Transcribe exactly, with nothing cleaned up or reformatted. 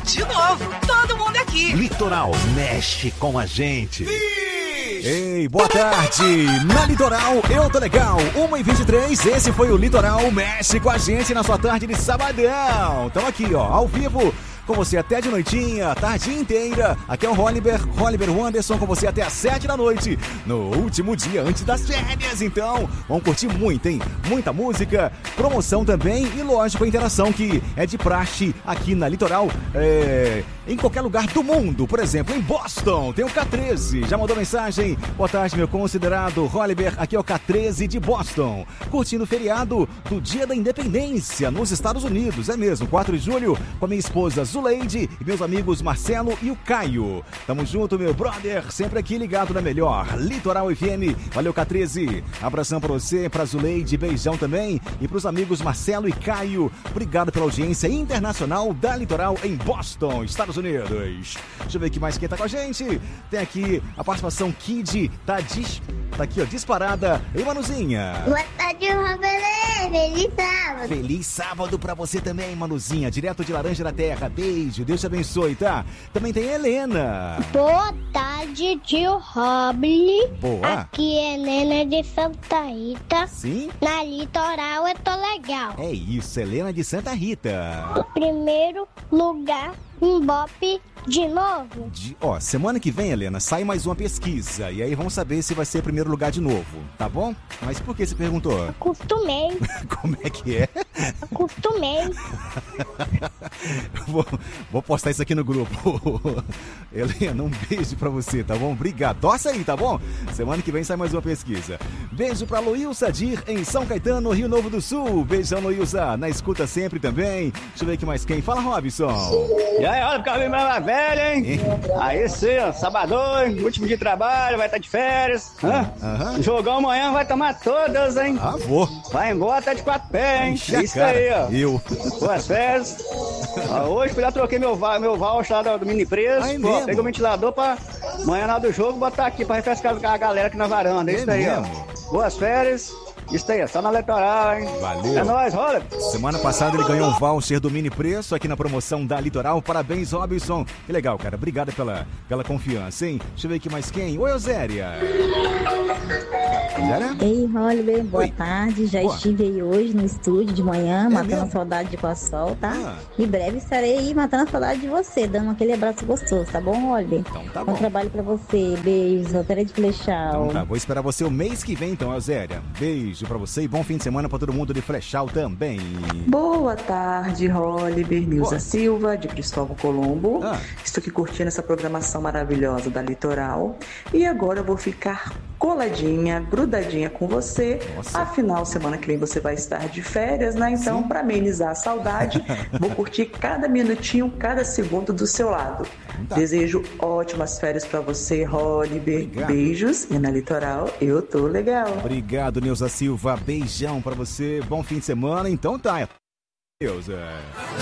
De novo, todo mundo aqui. Litoral mexe com a gente. Ei, boa tarde! Na Litoral, eu tô legal. uma e vinte e três, esse foi o Litoral Mexe com a gente na sua tarde de sabadão. Tamo aqui, ó, ao vivo, com você até de noitinha, a tarde inteira. Aqui é o Roliber, Roliber Wanderson, com você até às sete da noite, no último dia antes das férias. Então, vamos curtir muito, hein? Muita música, promoção também e, lógico, a interação que é de praxe aqui na Litoral, é, em qualquer lugar do mundo. Por exemplo, em Boston, tem o K treze. Já mandou mensagem? Boa tarde, meu considerado Roliber. Aqui é o K treze de Boston, curtindo o feriado do Dia da Independência nos Estados Unidos. É mesmo, quatro de julho, com a minha esposa Zuleide e meus amigos Marcelo e o Caio. Tamo junto, meu brother, sempre aqui ligado na melhor Litoral F M. Valeu, K treze. Abração pra você, pra Zuleide, beijão também. E pros amigos Marcelo e Caio, obrigado pela audiência internacional da Litoral em Boston, Estados Unidos. Deixa eu ver aqui mais quem tá com a gente. Tem aqui a participação Kid, tá, dis... tá aqui, ó, disparada. Ei, Manuzinha. Boa tarde, Roberto. Feliz sábado. Feliz sábado pra você também, Manuzinha, direto de Laranja da Terra. Beijo, Deus te abençoe, tá? Também tem a Helena. Boa tarde, tio Roble. Boa. Aqui é Helena de Santa Rita. Sim? Na Litoral eu tô legal. É isso, Helena de Santa Rita. Primeiro lugar, um bope de novo. De, ó, semana que vem, Helena, sai mais uma pesquisa. E aí vamos saber se vai ser primeiro lugar de novo, tá bom? Mas por que você perguntou? Acostumei. Como é que é? Acostumei. vou, vou postar isso aqui no grupo. Helena, um beijo pra você, tá bom? Obrigado. Torce aí, tá bom? Semana que vem sai mais uma pesquisa. Beijo pra Loilza Dir, em São Caetano, Rio Novo do Sul. Beijão, Loilza. Na escuta sempre também. Deixa eu ver aqui mais quem. Fala, Robson. E aí, olha, Carlinhos mais velha, hein? Aí sim, ó, sabadão, último dia de trabalho, vai estar de férias. Hã? Aham. Jogão amanhã vai tomar todas, hein? Ah, vou. Vai embora até de quatro pés, hein? Enche a Isso cara. aí, ó. Eu. Boas férias. Ó, hoje já troquei meu, va- meu voucher lá do, do mini preço. Ah, é Pô, mesmo? peguei o ventilador pra amanhã na hora do jogo botar aqui pra refrescar a galera aqui na varanda. É Isso aí, mesmo? ó. Boas férias. Isso aí, ó. Só na litoral, hein? Valeu. É nóis, rola. Semana passada ele ganhou um voucher do mini preço aqui na promoção da Litoral. Parabéns, Robson. Que legal, cara. Obrigado pela, pela confiança, hein? Deixa eu ver aqui mais quem. Oi, Oséria. Oséria? Ei, Roliber, boa Oi. tarde. Já Boa. estive aí hoje no estúdio de manhã, matando mesmo? a saudade de Cossol, tá? Ah. Em breve estarei aí matando a saudade de você, dando aquele abraço gostoso, tá bom, Roliber? Então tá Bom bom. trabalho pra você. Beijos, Rotéria de Flechal. Então tá, vou esperar você o mês que vem, então, Oséria. Beijo pra você e bom fim de semana pra todo mundo de Flechal também. Boa tarde, Roliber, Nilza Boa. Silva, de Cristóvão Colombo. Ah. Estou aqui curtindo essa programação maravilhosa da Litoral. E agora eu vou ficar coladinha, grudadinha com você. Nossa. Afinal, semana que vem você vai estar de férias, né? Então, para amenizar a saudade, vou curtir cada minutinho, cada segundo do seu lado. Tá. Desejo ótimas férias para você, Roliber. Obrigado. Beijos. E na Litoral, eu tô legal. Obrigado, Neuza Silva. Beijão pra você. Bom fim de semana. Então tá. Neuza.